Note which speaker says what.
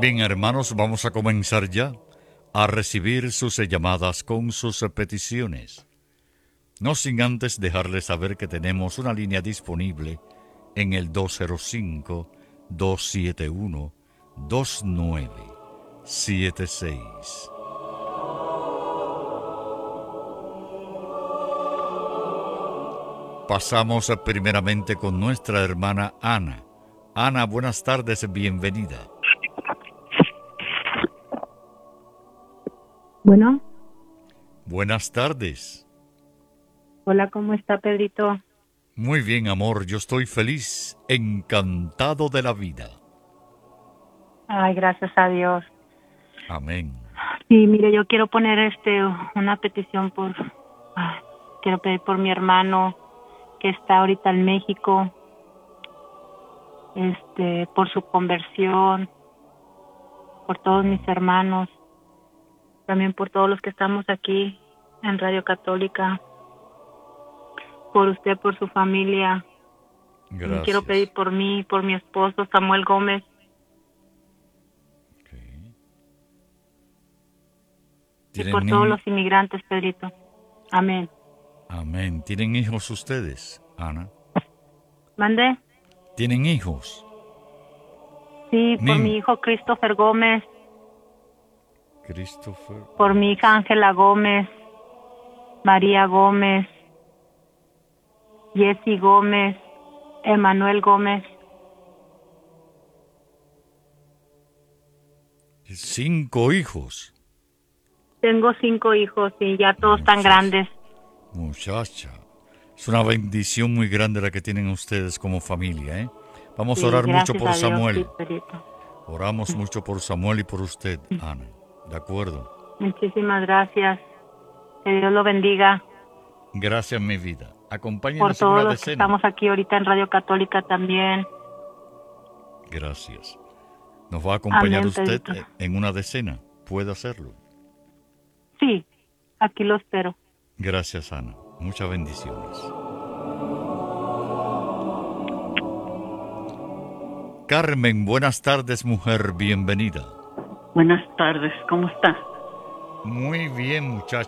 Speaker 1: Bien, hermanos, vamos a comenzar ya a recibir sus llamadas con sus peticiones. No sin antes dejarles saber que tenemos una línea disponible en el 205-271-2976. Pasamos primeramente con nuestra hermana Ana. Ana, buenas tardes, bienvenida.
Speaker 2: Bueno.
Speaker 1: Buenas tardes.
Speaker 2: Hola, ¿cómo está, Pedrito?
Speaker 1: Muy bien, amor, yo estoy feliz, encantado de la vida.
Speaker 2: Ay, gracias a Dios.
Speaker 1: Amén.
Speaker 2: Sí, mire, yo quiero poner una petición quiero pedir por mi hermano que está ahorita en México, por su conversión, por todos mis hermanos, también por todos los que estamos aquí en Radio Católica, por usted, por su familia.
Speaker 1: Gracias.
Speaker 2: Quiero pedir por mí, por mi esposo Samuel Gómez. Y por todos los inmigrantes, Pedrito. Amén.
Speaker 1: Amén. ¿Tienen hijos ustedes, Ana?
Speaker 2: ¿Mande?
Speaker 1: ¿Tienen hijos?
Speaker 2: Sí, por mi hijo Christopher Gómez.
Speaker 1: Christopher.
Speaker 2: Por mi hija Ángela Gómez. María Gómez. Jessy Gómez. Emanuel Gómez.
Speaker 1: 5 hijos.
Speaker 2: Tengo 5 hijos y ya todos tan grandes.
Speaker 1: Muchacha, es una bendición muy grande la que tienen ustedes como familia, ¿eh? Vamos a orar mucho por Samuel. Oramos mucho por Samuel y por usted, Ana. ¿De acuerdo?
Speaker 2: Muchísimas gracias. Que Dios lo bendiga.
Speaker 1: Gracias, mi vida. Acompáñenos
Speaker 2: por
Speaker 1: en una
Speaker 2: todos los
Speaker 1: decena.
Speaker 2: Que estamos aquí ahorita en Radio Católica también.
Speaker 1: Gracias. ¿Nos va a acompañar
Speaker 2: Amén,
Speaker 1: usted
Speaker 2: Pedrito.
Speaker 1: en una decena? ¿Puede hacerlo?
Speaker 2: Sí, aquí lo espero.
Speaker 1: Gracias, Ana. Muchas bendiciones. Carmen, buenas tardes, mujer. Bienvenida.
Speaker 3: Buenas tardes. ¿Cómo está?
Speaker 1: Muy bien, muchacha.